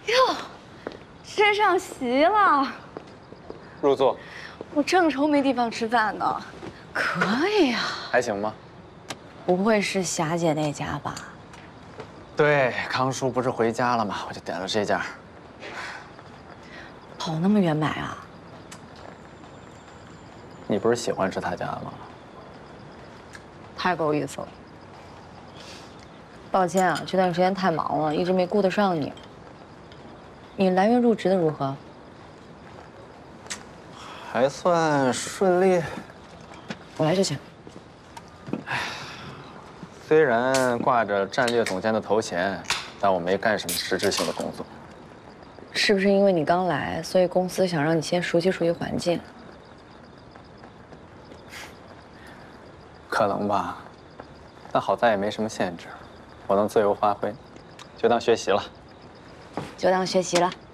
哟，吃上席了。 入座。 我正愁没地方吃饭呢。可以呀。 还行吗？ 不会是霞姐那家吧？ 对，康叔不是回家了吗？我就点了这家。 跑那么远买啊？ 你不是喜欢吃他家吗？ 太够意思了。抱歉啊，这段时间太忙了，一直没顾得上你。你来源入职的如何？ 还算顺利。 我来就行。 虽然挂着战略总监的头衔，但我没干什么实质性的工作。 是不是因为你刚来，所以公司想让你先熟悉熟悉环境？ 可能吧，但好在也没什么限制，我能自由发挥，就当学习了。 就当学习了。